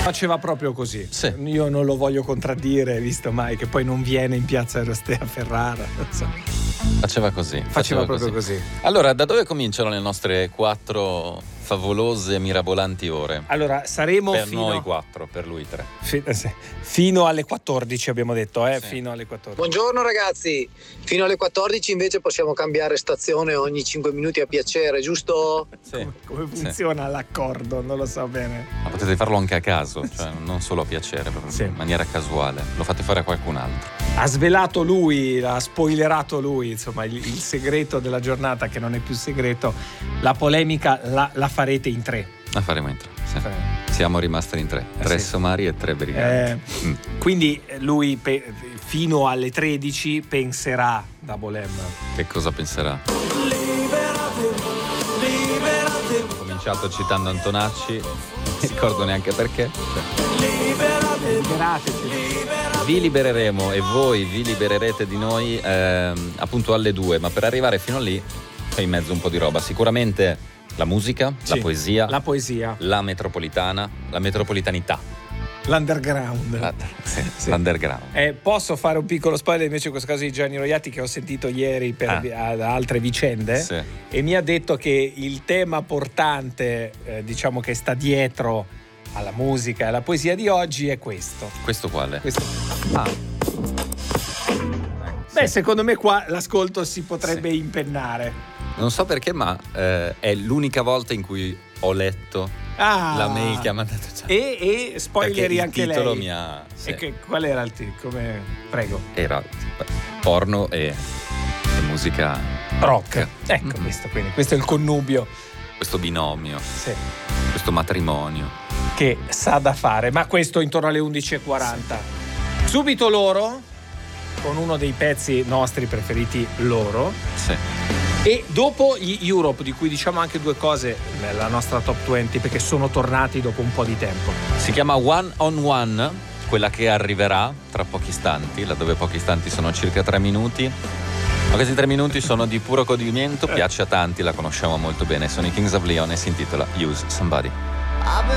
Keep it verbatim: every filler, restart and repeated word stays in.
faceva proprio così. Sì. Io non lo voglio contraddire, visto mai che poi non viene in piazza Erostea Ferrara. Non so. Faceva così. Faceva, faceva proprio così. così. Allora, da dove cominciano le nostre quattro favolose e mirabolanti ore? Allora, saremo Per fino noi quattro, per lui tre. fi- eh, sì, fino alle quattordici abbiamo detto, eh, Sì. fino alle quattordici. Buongiorno ragazzi, fino alle quattordici invece possiamo cambiare stazione ogni cinque minuti a piacere, giusto? Sì. Come, come Sì. funziona l'accordo? Non lo so bene. Ma potete farlo anche a caso, cioè non solo a piacere, proprio Sì. in maniera casuale. Lo fate fare a qualcun altro. Ha svelato lui, ha spoilerato lui, insomma, il, il segreto della giornata che non è più segreto. La polemica la, la farete in tre. La faremo in tre. Sì. Eh. Siamo rimasti in tre. Eh, tre sì. somari e tre briganti. Eh, Mm. Quindi lui pe- fino alle tredici penserà da Bohème. Che cosa penserà? Ho cominciato citando Antonacci, non mi ricordo neanche perché. Liberateci. Vi libereremo e voi vi libererete di noi ehm, appunto alle due, ma per arrivare fino lì c'è in mezzo un po' di roba. Sicuramente la musica, Sì, la poesia, La poesia. la metropolitana, la metropolitanità, L'underground. la- sì, Sì. l'underground. Eh, posso fare un piccolo spoiler invece in questo caso di Gianni Roiati, che ho sentito ieri per Ah. vi- ad altre vicende, Sì. e mi ha detto che il tema portante, eh, diciamo, che sta dietro alla musica e alla poesia di oggi è questo. Questo quale? Questo. Ah, Beh, secondo me qua l'ascolto si potrebbe impennare. non so perché, ma eh, è l'unica volta in cui ho letto Ah, la mail che ha mandato Gianni. E, e spoileri Perché il anche titolo lei. mi ha... sì. E che, qual era il titolo? Come... Prego. Era tipo, porno e, e musica Rock. Ecco, Mm. questo, quindi, questo è il connubio, questo binomio, sì, questo matrimonio. che sa da fare. Ma questo intorno alle undici e quaranta. Subito loro, con uno dei pezzi nostri preferiti, loro. Sì. E dopo gli Europe, di cui diciamo anche due cose nella nostra top venti, perché sono tornati dopo un po' di tempo. Si chiama One on One, quella che arriverà tra pochi istanti, laddove pochi istanti sono circa tre minuti. Ma questi tre minuti sono di puro godimento, piace a tanti, la conosciamo molto bene. Sono i Kings of Leon e si intitola Use Somebody.